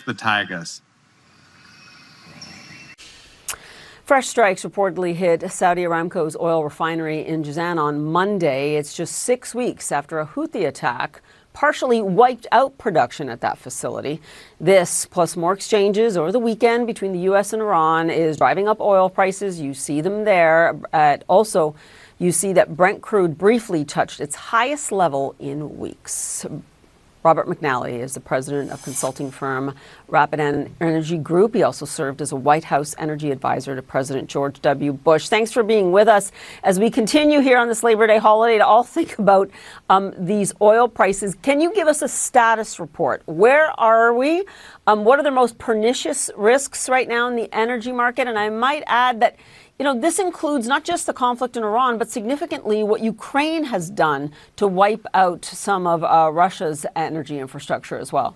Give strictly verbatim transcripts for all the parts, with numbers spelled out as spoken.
the Tigers. Fresh strikes reportedly hit Saudi Aramco's oil refinery in Jazan on Monday. It's just six weeks after a Houthi attack partially wiped out production at that facility. This, plus more exchanges over the weekend between the U S and Iran, is driving up oil prices. You see them there. At also, you see that Brent crude briefly touched its highest level in weeks. Robert McNally is the president of consulting firm Rapid Energy Group. He also served as a White House energy advisor to President George W. Bush. Thanks for being with us as we continue here on this Labor Day holiday to all think about um, these oil prices. Can you give us a status report? Where are we? Um, what are the most pernicious risks right now in the energy market? And I might add that You know, this includes not just the conflict in Iran, but significantly what Ukraine has done to wipe out some of uh, Russia's energy infrastructure as well.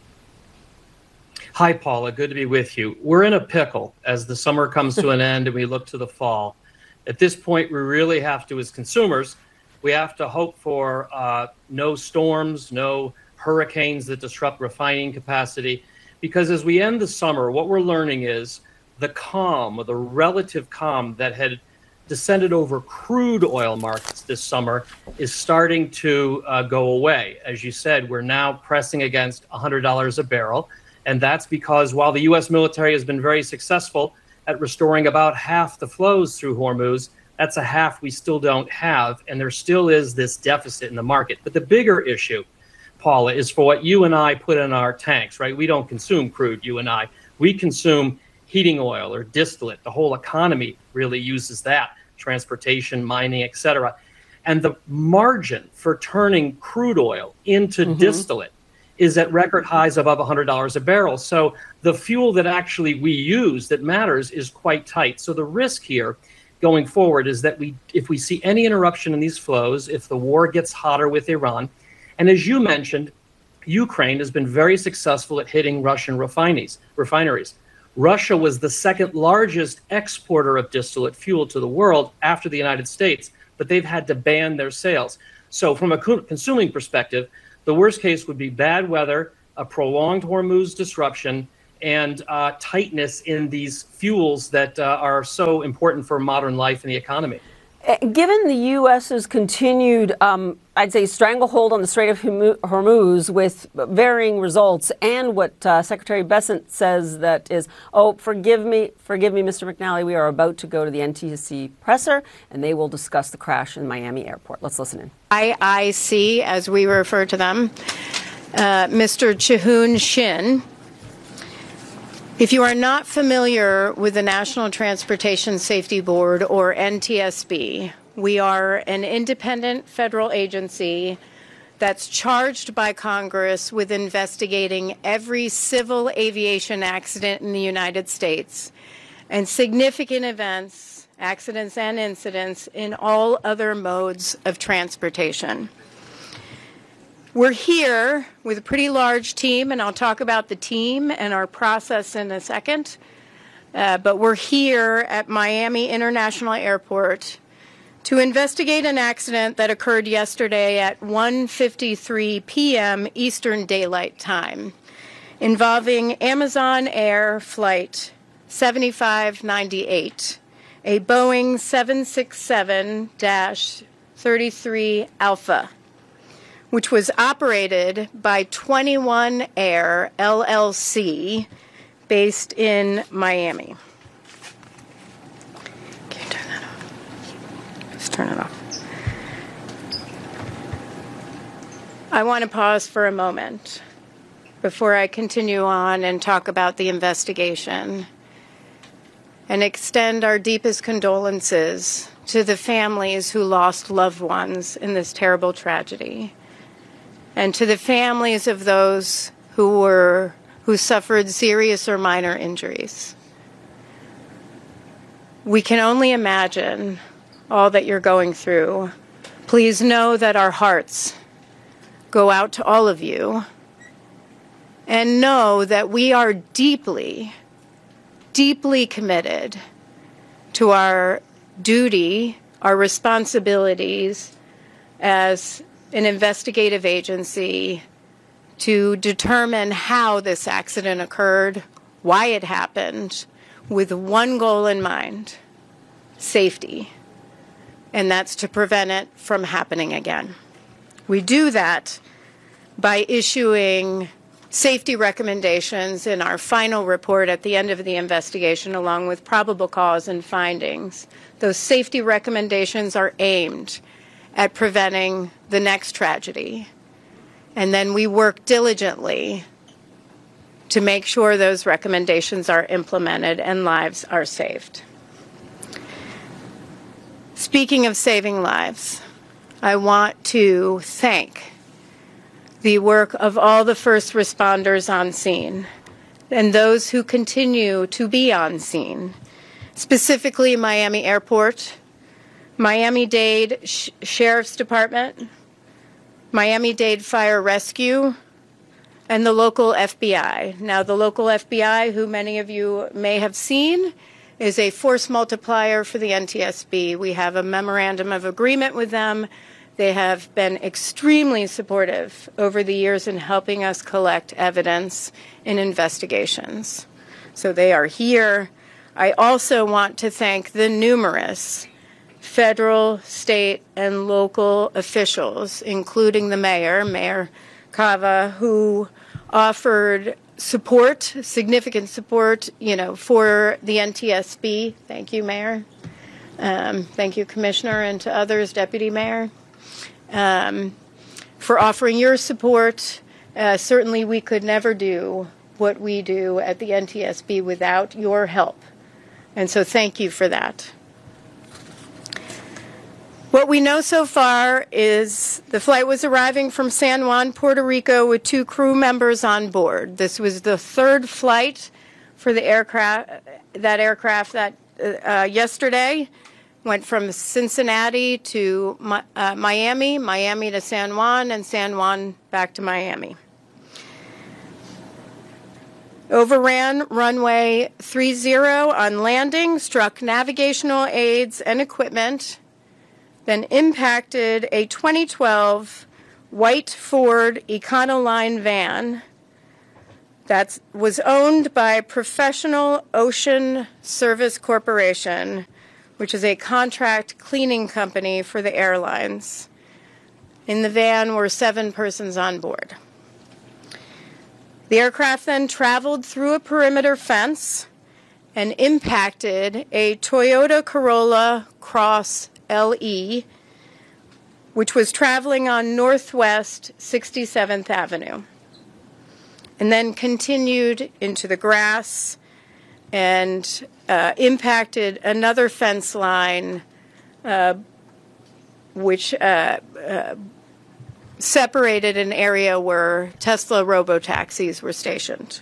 Hi, Paula. Good to be with you. We're in a pickle as the summer comes to an end and we look to the fall. At this point, we really have to, as consumers, we have to hope for uh, no storms, no hurricanes that disrupt refining capacity, because as we end the summer, what we're learning is the calm, or the relative calm that had descended over crude oil markets this summer is starting to uh, go away. As you said, we're now pressing against one hundred dollars a barrel. And that's because while the U S military has been very successful at restoring about half the flows through Hormuz, that's a half we still don't have. And there still is this deficit in the market. But the bigger issue, Paula, is for what you and I put in our tanks, right? We don't consume crude, you and I. We consume heating oil or distillate. The whole economy really uses that, transportation, mining, et cetera. And the margin for turning crude oil into mm-hmm. distillate is at record highs above one hundred dollars a barrel. So the fuel that actually we use that matters is quite tight. So the risk here going forward is that we, if we see any interruption in these flows, if the war gets hotter with Iran, and as you mentioned, Ukraine has been very successful at hitting Russian refineries. refineries. Russia was the second largest exporter of distillate fuel to the world after the United States, but they've had to ban their sales. So from a co- consuming perspective, the worst case would be bad weather, a prolonged Hormuz disruption, and uh, tightness in these fuels that uh, are so important for modern life and the economy. Given the U S's continued, um, I'd say, stranglehold on the Strait of Hormuz with varying results, and what uh, Secretary Bessent says that is, oh, forgive me, forgive me, Mister McNally, we are about to go to the N T S C presser, and they will discuss the crash in Miami airport. Let's listen in. I I C, as we refer to them, uh, Mister Chihoon Shin. If you are not familiar with the National Transportation Safety Board, or N T S B, we are an independent federal agency that's charged by Congress with investigating every civil aviation accident in the United States and significant events, accidents and incidents in all other modes of transportation. We're here with a pretty large team, and I'll talk about the team and our process in a second. Uh, but we're here at Miami International Airport to investigate an accident that occurred yesterday at one fifty-three p.m. Eastern Daylight Time, involving Amazon Air Flight seventy-five ninety-eight, a Boeing seven sixty-seven dash thirty-three Alpha, which was operated by twenty-one Air, L L C, based in Miami. Can you turn that off? Just turn it off. I want to pause for a moment before I continue on and talk about the investigation and extend our deepest condolences to the families who lost loved ones in this terrible tragedy, and to the families of those who were who suffered serious or minor injuries. We can only imagine all that you're going through. Please know that our hearts go out to all of you, and know that we are deeply, deeply committed to our duty, our responsibilities as an investigative agency to determine how this accident occurred, why it happened, with one goal in mind: safety. And that's to prevent it from happening again. We do that by issuing safety recommendations in our final report at the end of the investigation, along with probable cause and findings. Those safety recommendations are aimed at preventing the next tragedy. And then we work diligently to make sure those recommendations are implemented and lives are saved. Speaking of saving lives, I want to thank the work of all the first responders on scene and those who continue to be on scene, specifically Miami Airport, Miami-Dade Sh- Sheriff's Department, Miami-Dade Fire Rescue, and the local F B I. Now, the local F B I, who many of you may have seen, is a force multiplier for the N T S B. We have a memorandum of agreement with them. They have been extremely supportive over the years in helping us collect evidence in investigations. So they are here. I also want to thank the numerous federal, state, and local officials, including the mayor, Mayor Cava, who offered support, significant support, you know, for the N T S B. Thank you, Mayor. Um, thank you, Commissioner, and to others, Deputy Mayor, um, for offering your support. Uh, certainly, we could never do what we do at the N T S B without your help. And so thank you for that. What we know so far is the flight was arriving from San Juan, Puerto Rico, with two crew members on board. This was the third flight for the aircraft, that aircraft that uh, yesterday went from Cincinnati to uh, Miami, Miami to San Juan, and San Juan back to Miami. Overran runway three zero on landing, struck navigational aids and equipment, then impacted a twenty twelve white Ford Econoline van that was owned by Professional Ocean Service Corporation, which is a contract cleaning company for the airlines. In the van were seven persons on board. The aircraft then traveled through a perimeter fence and impacted a Toyota Corolla Cross L E, which was traveling on Northwest sixty-seventh Avenue, and then continued into the grass and uh, impacted another fence line, uh, which uh, uh, separated an area where Tesla robotaxis were stationed.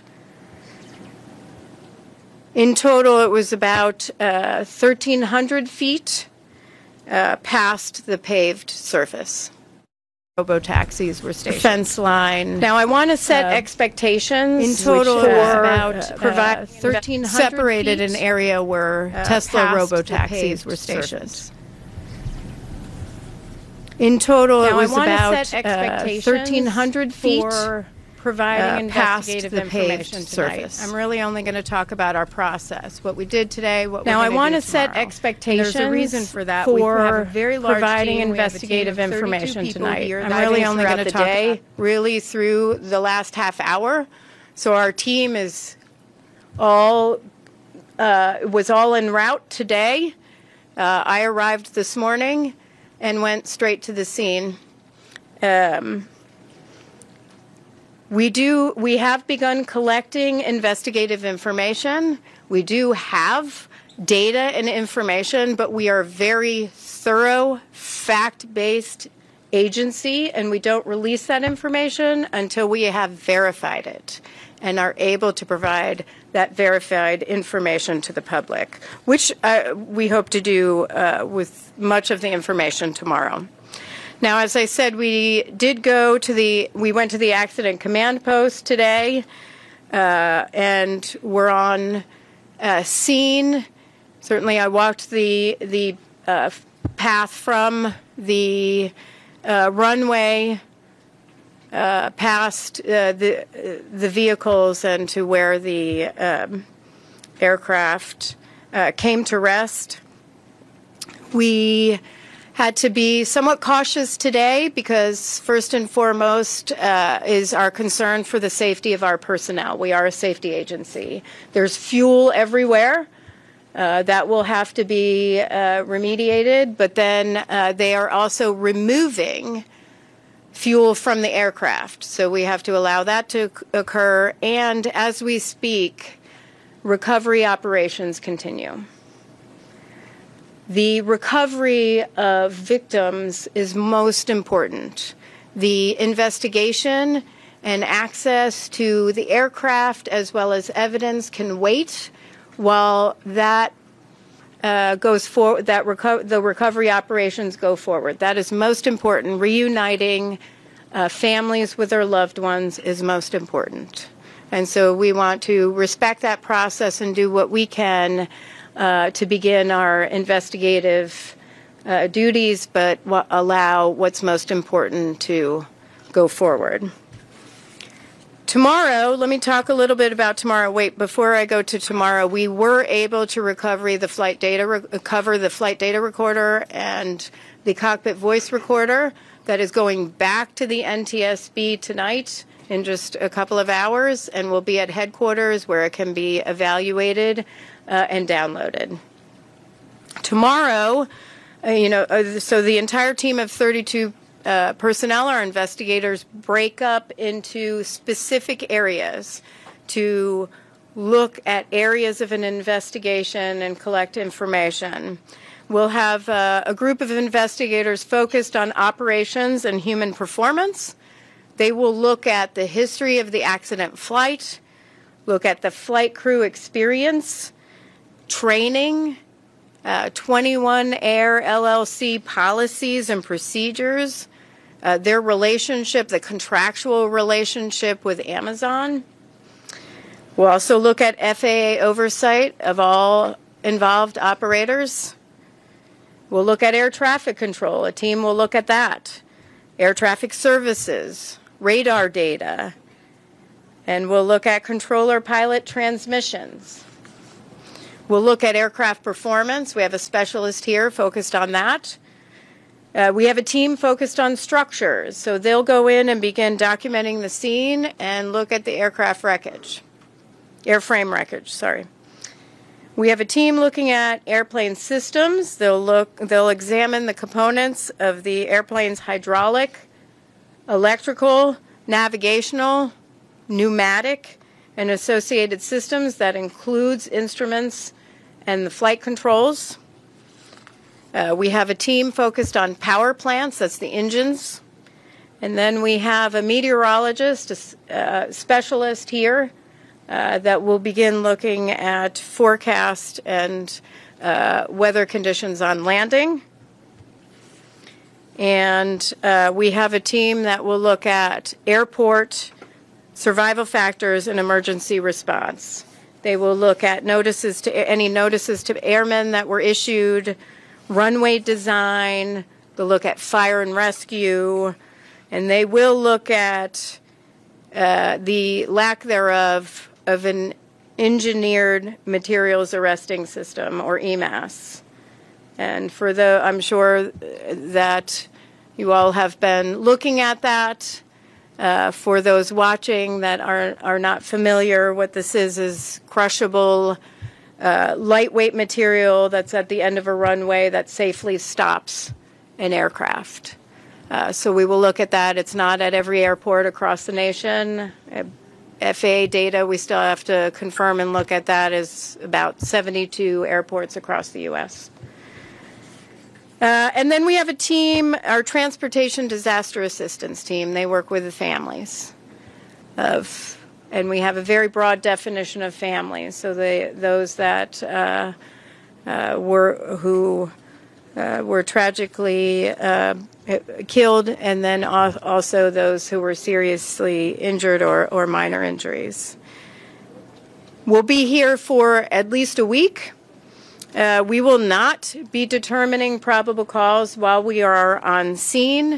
In total, it was about uh, thirteen hundred feet uh, past the paved surface. Robotaxis were stationed. Fence line. Now, I want to set uh, expectations. In total, it was about uh, provide uh, thirteen hundred separated feet, an area where uh, Tesla robotaxis were stationed. Surface. In total, now, it was about uh, thirteen hundred feet for providing uh, investigative the information tonight. Surface. I'm really only going to talk about our process, what we did today, what now, we're going to do Now, I want to set expectations. There's a reason for that. For we have a very large providing team. investigative information tonight. I'm really only going to talk day, really through the last half hour. So our team is all uh, was all en route today. Uh, I arrived this morning and went straight to the scene. Um, we do, we have begun collecting investigative information. We do have data and information, but we are a very thorough, fact-based agency, and we don't release that information until we have verified it and are able to provide that verified information to the public, which uh, we hope to do uh, with much of the information tomorrow. Now, as I said, we did go to the, we went to the accident command post today, uh, and we're on uh, scene. Certainly, I walked the, the uh, path from the uh, runway uh, past uh, the uh, the vehicles and to where the um, aircraft uh, came to rest. We had to be somewhat cautious today because first and foremost uh, is our concern for the safety of our personnel. We are a safety agency. There's fuel everywhere. Uh, that will have to be uh, remediated, but then uh, they are also removing fuel from the aircraft. So we have to allow that to occur. And as we speak, recovery operations continue. The recovery of victims is most important. The investigation and access to the aircraft as well as evidence can wait while that uh, goes for that reco- the recovery operations go forward. That is most important. Reuniting uh, families with their loved ones is most important. And so we want to respect that process and do what we can uh, to begin our investigative uh, duties, but w- allow what's most important to go forward. Tomorrow, let me talk a little bit about tomorrow. Wait, before I go to tomorrow, we were able to recover the flight data, recover the flight data recorder and the cockpit voice recorder that is going back to the N T S B tonight in just a couple of hours and will be at headquarters where it can be evaluated uh, and downloaded. Tomorrow, uh, you know, uh, so the entire team of thirty-two Uh, personnel, our investigators, break up into specific areas to look at areas of an investigation and collect information. We'll have uh, a group of investigators focused on operations and human performance. They will look at the history of the accident flight, look at the flight crew experience, training, uh, twenty-one Air L L C policies and procedures, Uh, their relationship, the contractual relationship with Amazon. We'll also look at F A A oversight of all involved operators. We'll look at air traffic control. A team will look at that. Air traffic services, radar data, and we'll look at controller pilot transmissions. We'll look at aircraft performance. We have a specialist here focused on that. Uh, we have a team focused on structures, so they'll go in and begin documenting the scene and look at the aircraft wreckage, airframe wreckage, sorry. We have a team looking at airplane systems. They'll look, they'll examine the components of the airplane's hydraulic, electrical, navigational, pneumatic, and associated systems. That includes instruments and the flight controls. Uh, we have a team focused on power plants, that's the engines. And then we have a meteorologist, a uh, specialist here uh, that will begin looking at forecast and uh, weather conditions on landing. And uh, we have a team that will look at airport survival factors and emergency response. They will look at notices to any notices to airmen that were issued, runway design, they'll look at fire and rescue, and they will look at uh, the lack thereof of an engineered materials arresting system, or E M A S. And for the, I'm sure that you all have been looking at that. Uh, for those watching that are, are not familiar, what this is is crushable, Uh, lightweight material that's at the end of a runway that safely stops an aircraft. Uh, so we will look at that. It's not at every airport across the nation. Uh, F A A data, we still have to confirm and look at that, is about seventy-two airports across the U S. Uh, and then we have a team, our Transportation Disaster Assistance team. They work with the families of And we have a very broad definition of families. So they, those that uh, uh, were who uh, were tragically uh, killed, and then also those who were seriously injured or, or minor injuries. We'll be here for at least a week. Uh, we will not be determining probable cause while we are on scene.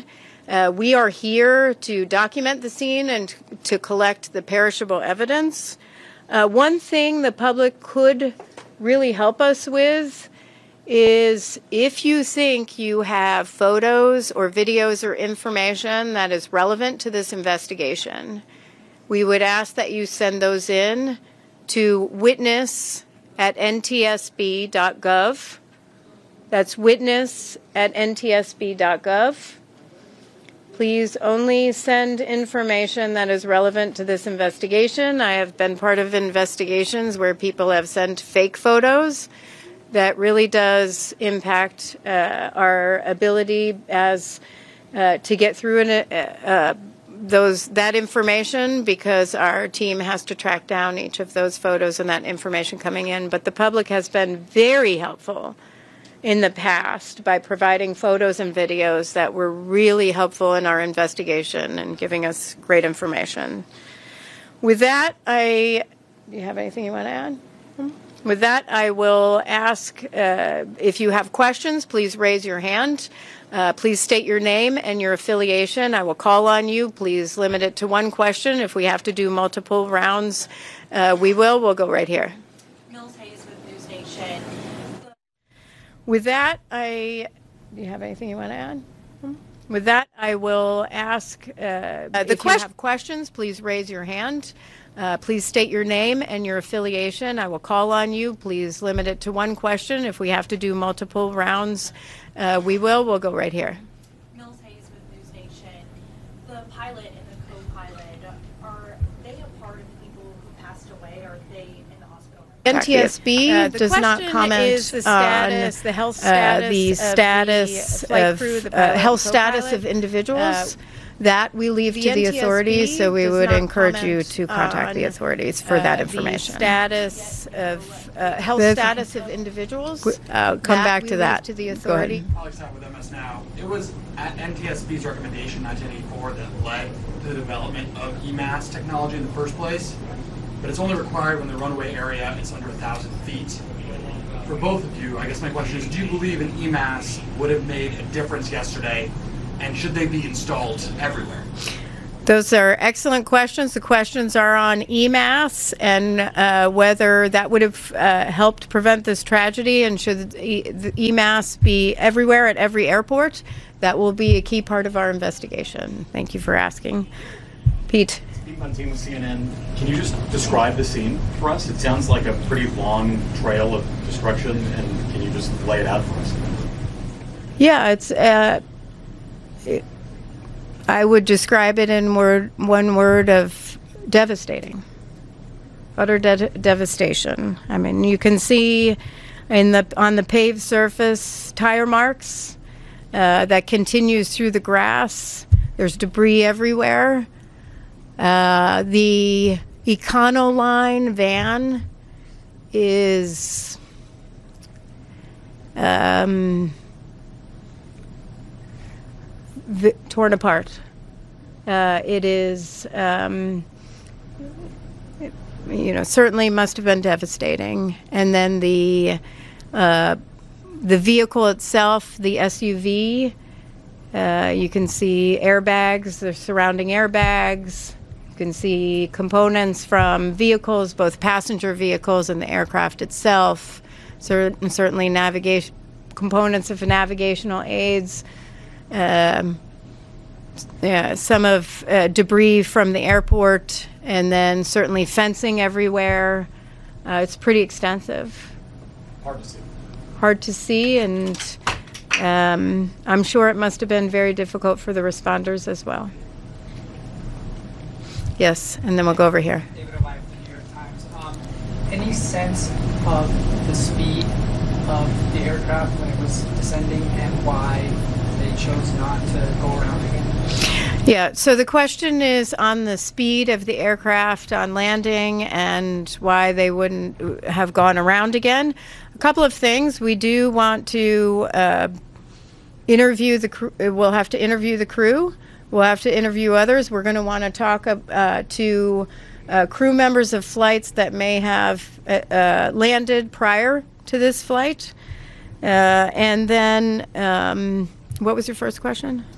Uh, we are here to document the scene and to collect the perishable evidence. Uh, one thing the public could really help us with is if you think you have photos or videos or information that is relevant to this investigation, we would ask that you send those in to witness at N T S B dot gov. That's witness at N T S B dot gov. Please only send information that is relevant to this investigation. I have been part of investigations where people have sent fake photos. That really does impact uh, our ability as uh, to get through an, uh, uh, those that information, because our team has to track down each of those photos and that information coming in. But the public has been very helpful in the past by providing photos and videos that were really helpful in our investigation and giving us great information. With that, I do you have anything you want to add? With that, I will ask uh, if you have questions, please raise your hand. Uh, please state your name and your affiliation. I will call on you. Please limit it to one question. If we have to do multiple rounds, uh, we will. We'll go right here. Mills Hayes with News Nation. With that, I do you have anything you want to add? With that, I will ask uh, uh, the if question. you have questions, please raise your hand. Uh, please state your name and your affiliation. I will call on you. Please limit it to one question. If we have to do multiple rounds, uh, we will. We'll go right here. Mills Hayes with News Nation. The pilot and the co-pilot, are they a part of people who passed away? Or are they in the hospital? N T S B uh, does not comment is the status, on the health status, uh, the status of, the of crew, the uh, health co-pilot. status of individuals. Uh, That we leave the to the N T S B authorities, so we does would not encourage you comment to contact the on, authorities for uh, that the information. status of uh, health The- status of individuals. Uh, come That back we to leave that. to the Go ahead. authority. Alex Sapp with M S Now. It was at N T S B's recommendation in nineteen eighty-four that led to the development of E M A S technology in the first place, but it's only required when the runway area is under one thousand feet. For both of you, I guess my question is, do you believe an E M A S would have made a difference yesterday, and should they be installed everywhere? Those are excellent questions. The questions are on E M A S and uh, whether that would have uh, helped prevent this tragedy, and should the the E M A S be everywhere at every airport. That will be a key part of our investigation. Thank you for asking. Pete. Pete Montine with C N N. Can you just describe the scene for us? It sounds like a pretty long trail of destruction, and can you just lay it out for us? Yeah, it's. Uh, it, I would describe it in word, one word of devastating. Utter de- devastation. I mean, you can see in the on the paved surface tire marks uh, that continues through the grass. There's debris everywhere. Uh, the Econoline van is um, v- torn apart. Uh, it is, um, it, you know, certainly must have been devastating. And then the uh, the vehicle itself, the S U V, uh, you can see airbags, the surrounding airbags. You can see components from vehicles, both passenger vehicles and the aircraft itself. Certain, certainly navigation components of navigational aids. Um, yeah, some of uh, debris from the airport, and then certainly fencing everywhere. Uh, it's pretty extensive. Hard to see. Hard to see, and um, I'm sure it must have been very difficult for the responders as well. Yes, and then we'll go over here. David O'Leary from the New York Times. Um, any sense of the speed of the aircraft when it was descending and why they chose not to go around again? Yeah, so the question is on the speed of the aircraft on landing and why they wouldn't have gone around again. A couple of things. We do want to uh, interview the crew. We'll have to interview the crew. We'll have to interview others. We're going to want to talk uh, to uh, crew members of flights that may have uh, uh, landed prior to this flight. Uh, and then, um, what was your first question?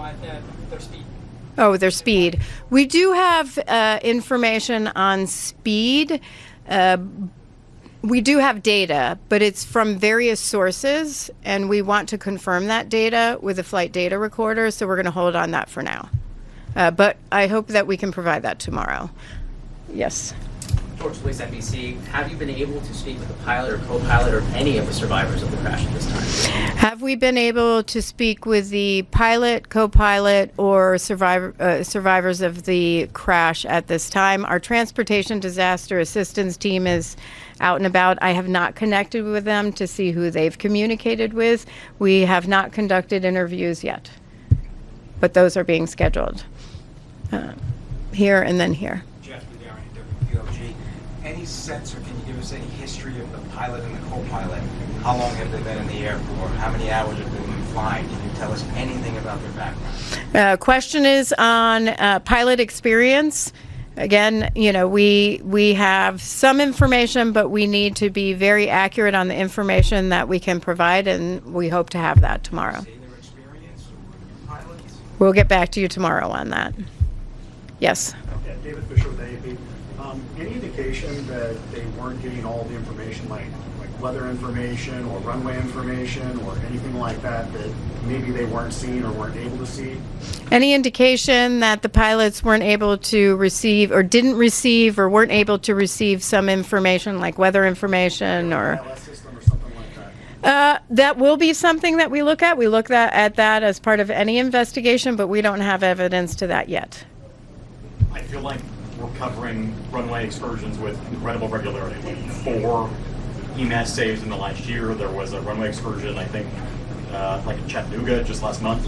why uh, their speed. Oh, their speed. We do have uh, information on speed. Uh, we do have data, but it's from various sources, and we want to confirm that data with a flight data recorder, so we're going to hold on that for now. Uh, but I hope that we can provide that tomorrow. Yes. George Luis, N B C. Have you been able to speak with the pilot or co-pilot or any of the survivors of the crash at this time? Have we been able to speak with the pilot, co-pilot, or survivor, uh, survivors of the crash at this time? Our transportation disaster assistance team is out and about. I have not connected with them to see who they've communicated with. We have not conducted interviews yet, but those are being scheduled uh, here and then here. Jeff Udarian, W P O G. Any sense, or can you give us any history of the pilot and the co-pilot? How long have they been in the air for? How many hours have they been flying? Can you tell us anything about their background? Uh, question is on uh, pilot experience. Again, you know, we we have some information, but we need to be very accurate on the information that we can provide, and we hope to have that tomorrow. Say their experience or pilots? We'll get back to you tomorrow on that. Yes. Yeah, David Fisher with A A P. Um, any indication that they weren't getting all the information, like like weather information or runway information or anything like that, that maybe they weren't seeing or weren't able to see? Any indication that the pilots weren't able to receive or didn't receive or weren't able to receive some information like weather information or... I L S system or something like that? Uh, that will be something that we look at. We look that, at that as part of any investigation, but we don't have evidence to that yet. I feel like we're covering runway excursions with incredible regularity. Like four E M A S saves in the last year. There was a runway excursion, I think, uh, like in Chattanooga just last month.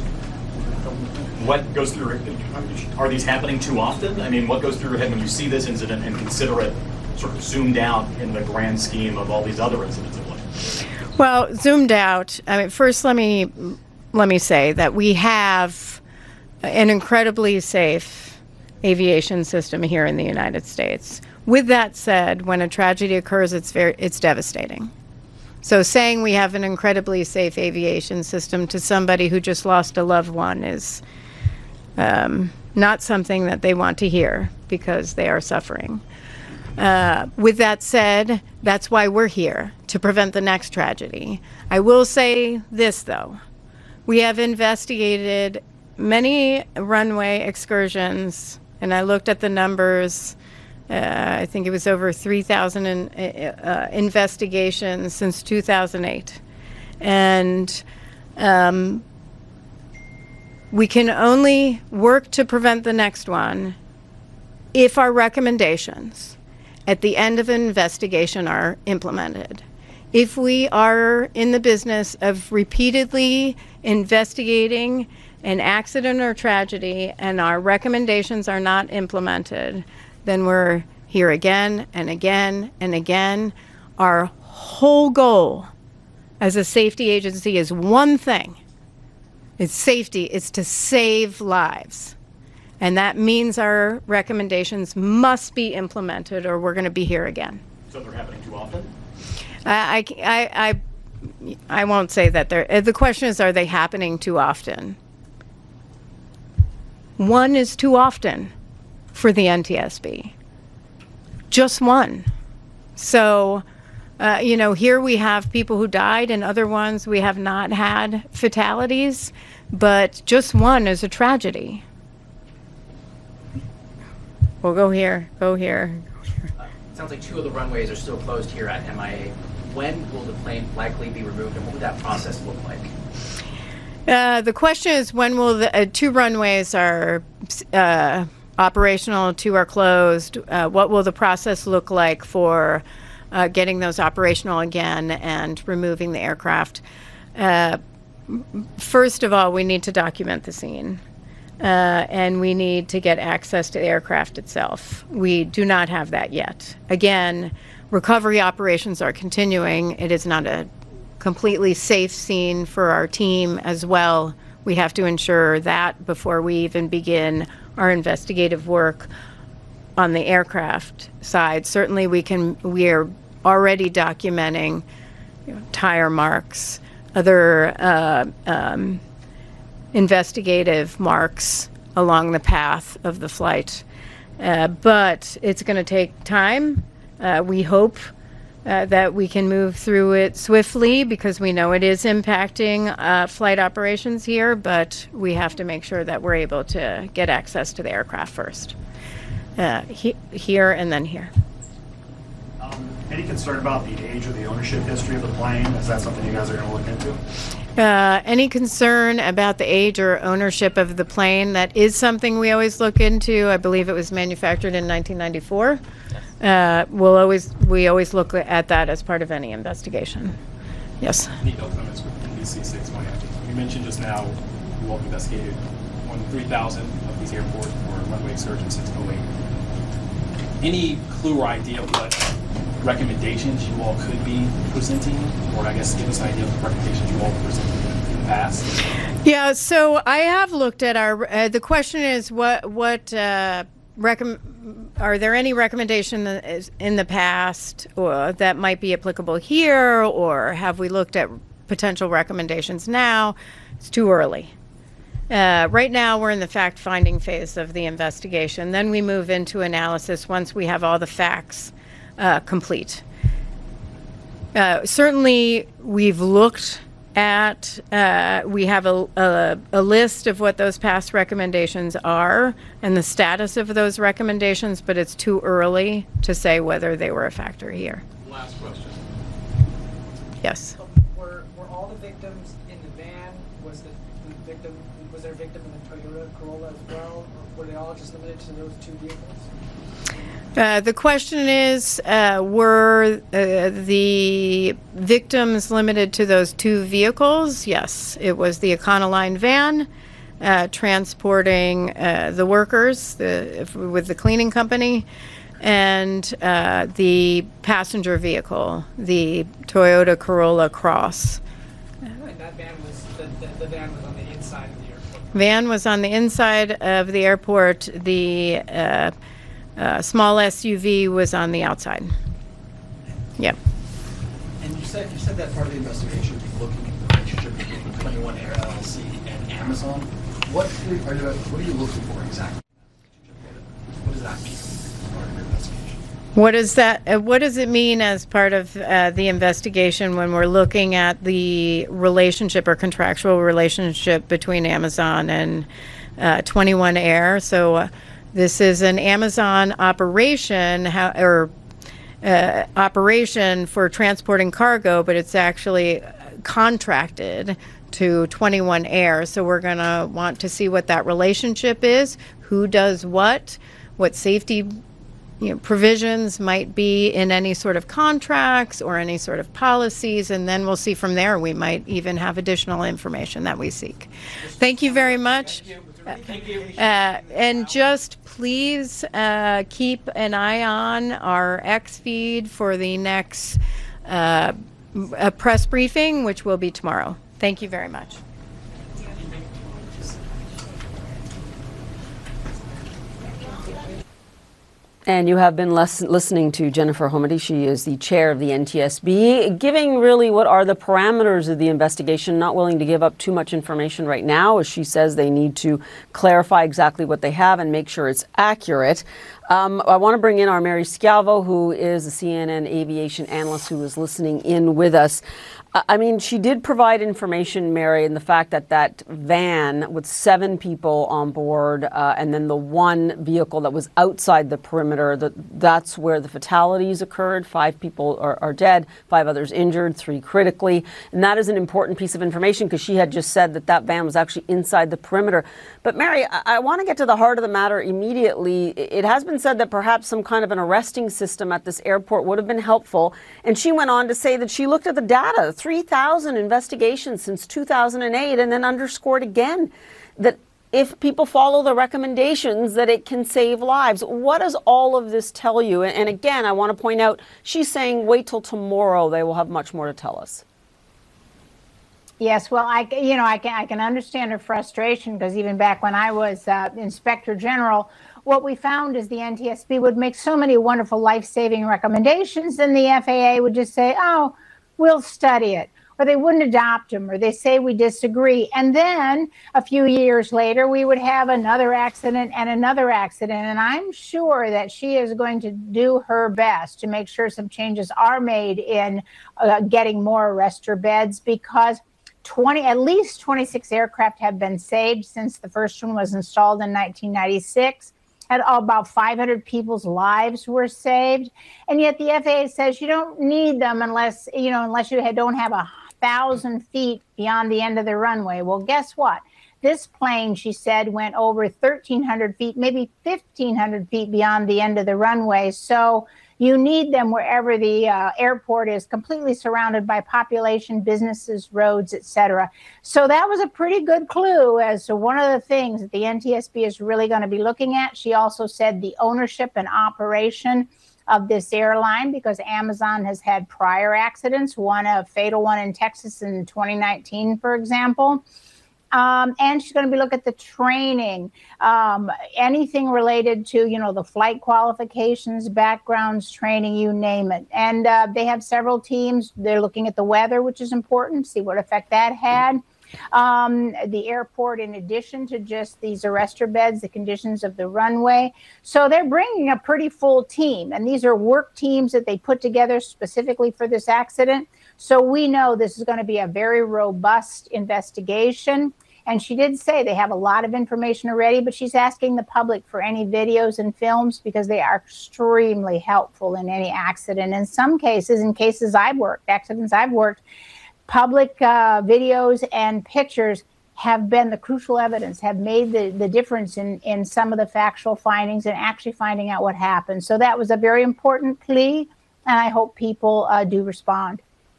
What goes through, are these happening too often? I mean, what goes through your head when you see this incident and consider it sort of zoomed out in the grand scheme of all these other incidents of life? Well, zoomed out, I mean, first let me, let me say that we have an incredibly safe aviation system here in the United States. With that said, when a tragedy occurs, it's very, it's devastating. So saying we have an incredibly safe aviation system to somebody who just lost a loved one is um, not something that they want to hear because they are suffering. Uh, with that said, that's why we're here, to prevent the next tragedy. I will say this, though. We have investigated many runway excursions, and I looked at the numbers. Uh, I think it was over three thousand in, uh, investigations since two thousand eight. And um, we can only work to prevent the next one if our recommendations at the end of an investigation are implemented. If we are in the business of repeatedly investigating an accident or tragedy and our recommendations are not implemented, then we're here again and again and again. Our whole goal as a safety agency is one thing. It's safety. It's to save lives. And that means our recommendations must be implemented or we're going to be here again. So they're happening too often? I, I, I, I won't say that they're, the question is, are they happening too often? One is too often for the N T S B. Just one. So, uh, you know, here we have people who died and other ones we have not had fatalities, but just one is a tragedy. We'll go here, go here. Uh, it sounds like two of the runways are still closed here at M I A. When will the plane likely be removed, and what would that process look like? Uh, the question is, when will the uh, two runways are uh, operational, two are closed? Uh, what will the process look like for uh, getting those operational again and removing the aircraft? Uh, first of all, we need to document the scene. Uh, and we need to get access to the aircraft itself. We do not have that yet. Again, recovery operations are continuing. It is not a completely safe scene for our team as well. We have to ensure that before we even begin our investigative work on the aircraft side. Certainly we can, we are already documenting, you know, tire marks, other uh, um, investigative marks along the path of the flight. Uh, but it's going to take time. Uh, we hope uh, that we can move through it swiftly because we know it is impacting uh, flight operations here, but we have to make sure that we're able to get access to the aircraft first. Uh, he, here and then here. Um, any concern about the age or the ownership history of the plane? Is that something you guys are going to look into? Uh, any concern about the age or ownership of the plane? That is something we always look into. I believe it was manufactured in nineteen ninety-four. Uh, we'll always we always look at that as part of any investigation. Yes. Nico Clements with N B C six Miami. You mentioned just now you all investigated more than three thousand of these airports for runway excursions since oh eight. Any clue or idea what recommendations you all could be presenting, or I guess give us an idea of the recommendations you all presented in the past? Yeah, so I have looked at our. Uh, the question is, what what uh, recomm- are there any recommendations in the past or that might be applicable here, or have we looked at potential recommendations now? It's too early. Uh, right now, we're in the fact-finding phase of the investigation. Then we move into analysis once we have all the facts uh, complete. Uh, certainly, we've looked at, uh, we have a, a, a list of what those past recommendations are and the status of those recommendations, but it's too early to say whether they were a factor here. Last question. Yes. Were, were all the victims in the van? Was the, the victim, was there a victim in the Toyota Corolla as well? Or were they all just limited to those two vehicles? Uh, the question is, uh, were uh, the victims limited to those two vehicles? Yes, it was the Econoline van uh, transporting uh, the workers the, with the cleaning company, and uh, the passenger vehicle, the Toyota Corolla Cross. And that van was, the, the, the van was on the inside of the airport. Van was on the inside of the airport. The uh, Uh, small S U V was on the outside. Yep. And you said you said that part of the investigation is looking at the relationship between twenty-one Air L L C and Amazon. What are you, what are you looking for exactly? What does that mean as part of your investigation? What does that? Uh, what does it mean as part of uh, the investigation when we're looking at the relationship or contractual relationship between Amazon and uh, twenty-one Air? So. Uh, This is an Amazon operation, how, or uh, operation for transporting cargo, but it's actually contracted to twenty-one Air. So we're going to want to see what that relationship is, who does what, what safety you know, provisions might be in any sort of contracts or any sort of policies, and then we'll see from there. We might even have additional information that we seek. Thank you very much. Uh, and just please uh, keep an eye on our X feed for the next uh, a press briefing, which will be tomorrow. Thank you very much. And you have been les- listening to Jennifer Homendy. She is the chair of the N T S B, giving really what are the parameters of the investigation, not willing to give up too much information right now, as she says they need to clarify exactly what they have and make sure it's accurate. Um, I want to bring in our Mary Schiavo, who is a C N N aviation analyst who is listening in with us. I mean, she did provide information, Mary, in the fact that that van with seven people on board uh, and then the one vehicle that was outside the perimeter, that that's where the fatalities occurred. Five people are, are dead, five others injured, three critically. And that is an important piece of information because she had just said that that van was actually inside the perimeter. But Mary, I, I want to get to the heart of the matter immediately. It has been said that perhaps some kind of an arresting system at this airport would have been helpful. And she went on to say that she looked at the data, three thousand investigations since two thousand eight, and then underscored again that if people follow the recommendations that it can save lives. What does all of this tell you? And again, I want to point out, she's saying wait till tomorrow, they will have much more to tell us. Yes, well, I, you know, I can, I can understand her frustration because even back when I was uh, Inspector General, what we found is the N T S B would make so many wonderful life-saving recommendations, and the F A A would just say, oh, we'll study it. or they wouldn't adopt them, or they say we disagree. And then a few years later, we would have another accident and another accident. And I'm sure that she is going to do her best to make sure some changes are made in uh, getting more arrestor beds, because twenty, at least twenty-six aircraft have been saved since the first one was installed in nineteen ninety-six. And about five hundred people's lives were saved. And yet the F A A says you don't need them unless, you know, unless you don't have a thousand feet beyond the end of the runway. Well, guess what? This plane, she said, went over thirteen hundred feet, maybe fifteen hundred feet beyond the end of the runway. So you need them wherever the uh, airport is completely surrounded by population, businesses, roads, et cetera. So that was a pretty good clue as to one of the things that the N T S B is really going to be looking at. She also said the ownership and operation of this airline, because Amazon has had prior accidents, one a fatal one in Texas in twenty nineteen, for example. Um, and she's going to be looking at the training, um, anything related to, you know, the flight qualifications, backgrounds, training, you name it. And uh, they have several teams. They're looking at the weather, which is important, see what effect that had. Um, the airport, in addition to just these arrestor beds, the conditions of the runway. So they're bringing a pretty full team. And these are work teams that they put together specifically for this accident. So we know this is going to be a very robust investigation. And she did say they have a lot of information already, but she's asking the public for any videos and films because they are extremely helpful in any accident. In some cases, in cases I've worked, accidents I've worked, public uh, videos and pictures have been the crucial evidence, have made the, the difference in, in some of the factual findings and actually finding out what happened. So that was a very important plea, and I hope people uh, do respond.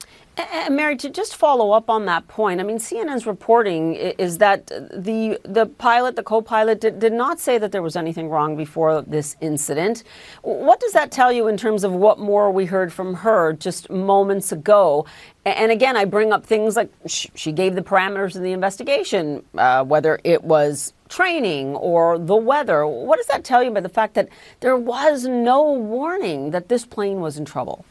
And Mary, to just follow up on that point, I mean, C N N's reporting is that the the pilot, the co-pilot, did, did not say that there was anything wrong before this incident. What does that tell you in terms of what more we heard from her just moments ago? And again, I bring up things like she gave the parameters of the investigation, uh, whether it was training or the weather. What does that tell you about the fact that there was no warning that this plane was in trouble?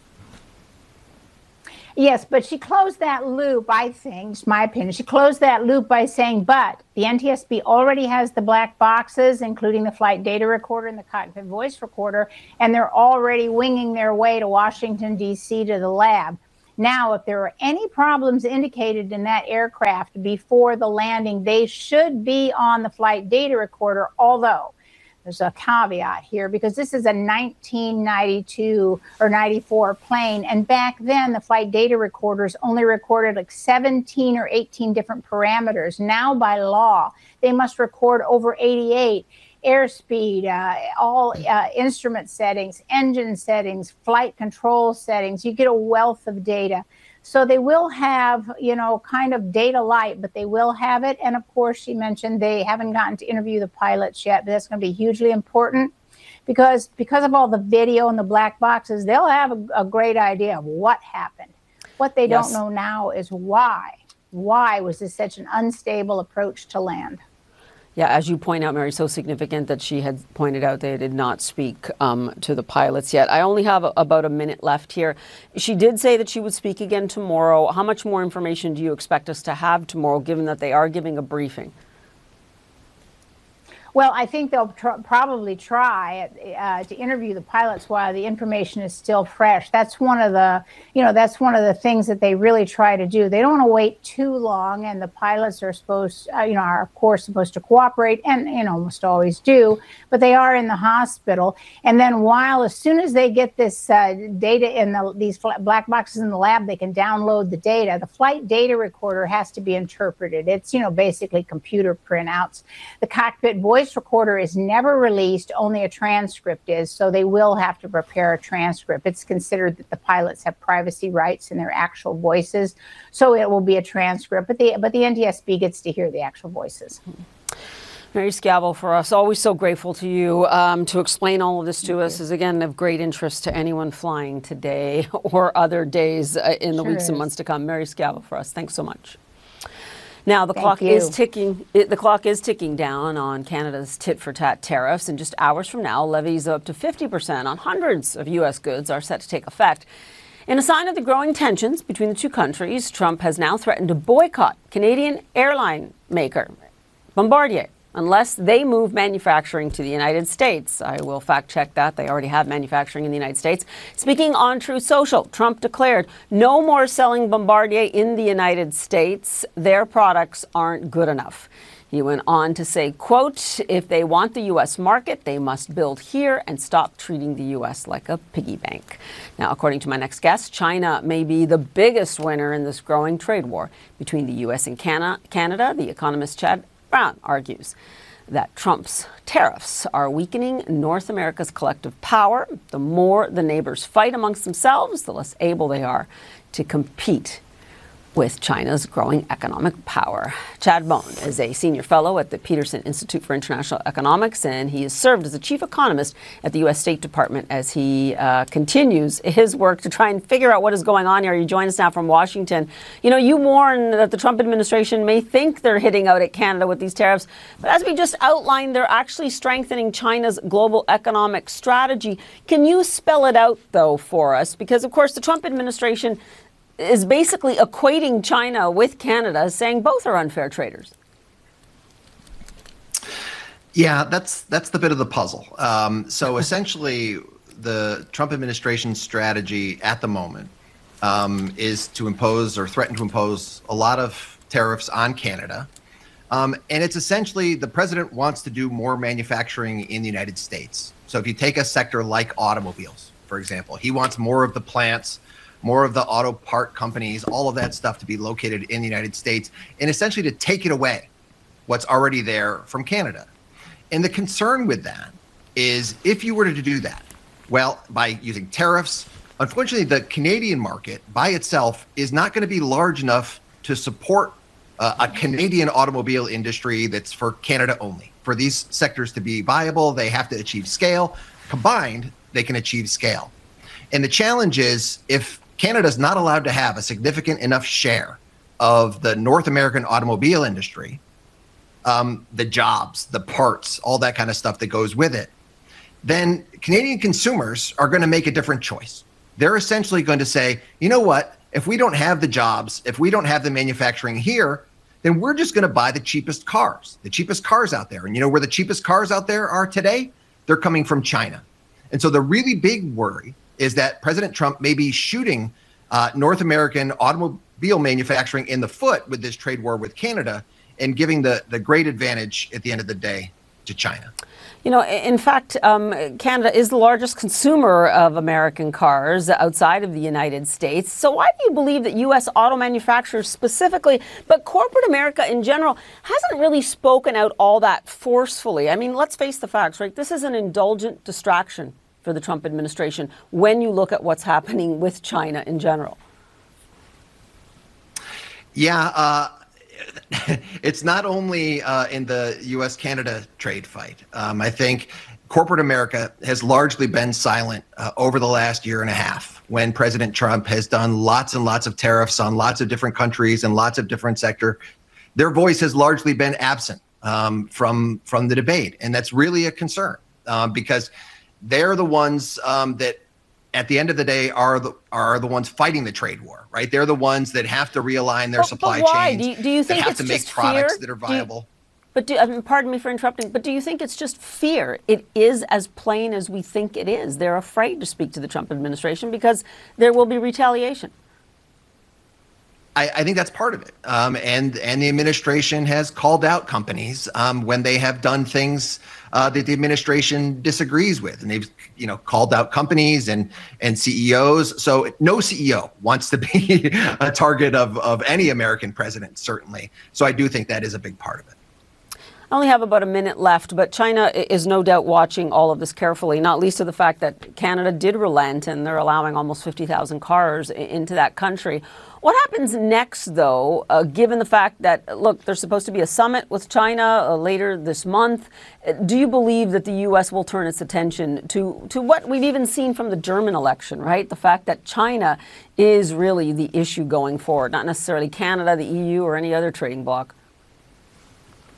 Yes, but she closed that loop, I think, it's my opinion. She closed that loop by saying, but the N T S B already has the black boxes, including the flight data recorder and the cockpit voice recorder, and they're already winging their way to Washington, D C to the lab. Now, if there are any problems indicated in that aircraft before the landing, they should be on the flight data recorder, although there's a caveat here because this is a nineteen ninety-two or ninety-four plane. And back then, the flight data recorders only recorded like seventeen or eighteen different parameters. Now, by law, they must record over eighty-eight. Airspeed, uh, all uh, instrument settings, engine settings, flight control settings. You get a wealth of data. So they will have, you know, kind of data light, but they will have it. And of course, she mentioned they haven't gotten to interview the pilots yet, but that's going to be hugely important because because of all the video and the black boxes, they'll have a, a great idea of what happened. What they yes. don't know now is why. Why was this such an unstable approach to land? Yeah, as you point out, Mary, so significant that she had pointed out they did not speak um, to the pilots yet. I only have a, about a minute left here. She did say that she would speak again tomorrow. How much more information do you expect us to have tomorrow, given that they are giving a briefing? Well, I think they'll tr probably try uh, to interview the pilots while the information is still fresh. That's one of the, you know, that's one of the things that they really try to do. They don't want to wait too long, and the pilots are supposed, uh, you know, are of course supposed to cooperate, and you know, almost always do. But they are in the hospital, and then while, as soon as they get this uh, data in the, these black boxes in the lab, they can download the data. The flight data recorder has to be interpreted. It's, you know, basically computer printouts. The cockpit voice recorder is never released, only a transcript is, so they will have to prepare a transcript. It's considered that the pilots have privacy rights in their actual voices, so it will be a transcript, but the, but the N T S B gets to hear the actual voices. Mary Schiavo, for us, always so grateful to you um, to explain all of this to Thank us you. Is, again, of great interest to anyone flying today or other days uh, in the sure weeks is. and months to come. Mary Schiavo for us. Thanks so much. Now, the Thank clock you. is ticking. It, the clock is ticking down on Canada's tit-for-tat tariffs. In just hours from now, levies up to fifty percent on hundreds of U S goods are set to take effect. In a sign of the growing tensions between the two countries, Trump has now threatened to boycott Canadian airline maker Bombardier unless they move manufacturing to the United States. I will fact check that. They already have manufacturing in the United States. Speaking on Truth Social, Trump declared no more selling Bombardier in the United States. Their products aren't good enough. He went on to say, quote, if they want the U S market, they must build here and stop treating the U S like a piggy bank. Now, according to my next guest, China may be the biggest winner in this growing trade war between the U S and Canada. The economist Chad Brown argues that Trump's tariffs are weakening North America's collective power. The more the neighbors fight amongst themselves, the less able they are to compete with China's growing economic power. Chad Brown is a senior fellow at the Peterson Institute for International Economics, and he has served as a chief economist at the U S State Department as he uh, continues his work to try and figure out what is going on here. You join us now from Washington. You know, you warn that the Trump administration may think they're hitting out at Canada with these tariffs, but as we just outlined, they're actually strengthening China's global economic strategy. Can you spell it out, though, for us? Because, of course, the Trump administration is basically equating China with Canada, saying both are unfair traders. Yeah, that's that's the bit of the puzzle. Um, so essentially, the Trump administration's strategy at the moment um, is to impose or threaten to impose a lot of tariffs on Canada. Um, and it's essentially the president wants to do more manufacturing in the United States. So if you take a sector like automobiles, for example, he wants more of the plants, more of the auto part companies, all of that stuff to be located in the United States, and essentially to take it away, what's already there from Canada. And the concern with that is if you were to do that, well, by using tariffs, unfortunately, the Canadian market by itself is not going to be large enough to support uh, a Canadian automobile industry that's for Canada only. For these sectors to be viable, they have to achieve scale. Combined, they can achieve scale. And the challenge is if Canada's not allowed to have a significant enough share of the North American automobile industry, um, the jobs, the parts, all that kind of stuff that goes with it, then Canadian consumers are going to make a different choice. They're essentially going to say, you know what, if we don't have the jobs, if we don't have the manufacturing here, then we're just going to buy the cheapest cars, the cheapest cars out there. And you know where the cheapest cars out there are today? They're coming from China. And so the really big worry is that President Trump may be shooting uh, North American automobile manufacturing in the foot with this trade war with Canada and giving the, the great advantage at the end of the day to China. You know, in fact, um, Canada is the largest consumer of American cars outside of the United States. So why do you believe that U S auto manufacturers specifically, but corporate America in general, hasn't really spoken out all that forcefully? I mean, let's face the facts, right? This is an indulgent distraction for the Trump administration when you look at what's happening with China in general. Yeah, uh, it's not only uh, in the U S Canada trade fight. Um, I think corporate America has largely been silent uh, over the last year and a half when President Trump has done lots and lots of tariffs on lots of different countries and lots of different sectors. Their voice has largely been absent um, from, from the debate. And that's really a concern uh, because they're the ones um, that, at the end of the day, are the are the ones fighting the trade war, right? They're the ones that have to realign their but, supply but why? chains. Do you, do you think that have it's to make just products fear? that are Do you- viable. But do, I mean, pardon me for interrupting, but do you think it's just fear? It is as plain as we think it is. They're afraid to speak to the Trump administration because there will be retaliation. I, I think that's part of it. Um, and and the administration has called out companies um, when they have done things uh, that the administration disagrees with. And they've, you know, called out companies and and C E Os. So no C E O wants to be a target of, of any American president, certainly. So I do think that is a big part of it. I only have about a minute left, but China is no doubt watching all of this carefully, not least of the fact that Canada did relent and they're allowing almost fifty thousand cars into that country. What happens next, though, uh, given the fact that, look, there's supposed to be a summit with China uh, later this month? Do you believe that the U S will turn its attention to, to what we've even seen from the German election, right? The fact that China is really the issue going forward, not necessarily Canada, the E U, or any other trading bloc?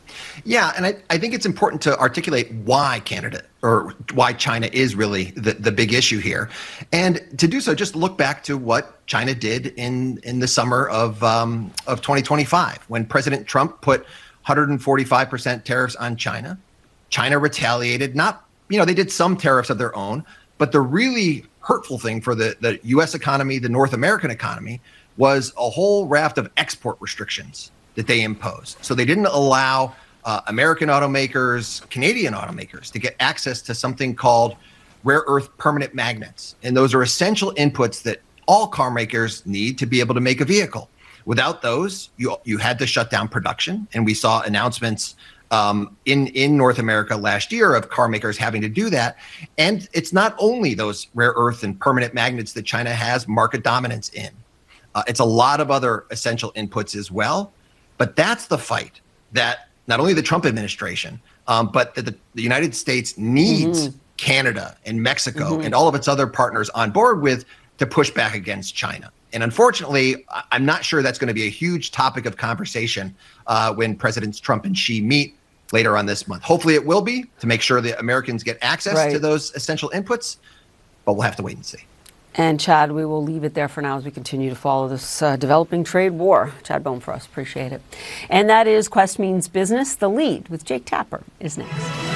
Yeah, and I, I think it's important to articulate why Canada or why China is really the, the big issue here. And to do so, just look back to what China did in, in the summer of, um, of twenty twenty-five, when President Trump put one hundred forty-five percent tariffs on China. China retaliated, not, you know, they did some tariffs of their own, but the really hurtful thing for the, the U S economy, the North American economy, was a whole raft of export restrictions that they imposed. So they didn't allow uh, American automakers, Canadian automakers to get access to something called rare earth permanent magnets. And those are essential inputs that all car makers need to be able to make a vehicle. Without those, you, you had to shut down production. And we saw announcements um, in, in North America last year of car makers having to do that. And it's not only those rare earth and permanent magnets that China has market dominance in. Uh, it's a lot of other essential inputs as well. But that's the fight that not only the Trump administration, um, but the, the United States needs mm-hmm. Canada and Mexico mm-hmm. and all of its other partners on board with to push back against China. And unfortunately, I'm not sure that's going to be a huge topic of conversation uh, when Presidents Trump and Xi meet later on this month. Hopefully it will be, to make sure that Americans get access right. to those essential inputs, but we'll have to wait and see. And Chad, we will leave it there for now as we continue to follow this uh, developing trade war. Chad Bohm for us, appreciate it. And that is Quest Means Business. The Lead with Jake Tapper is next.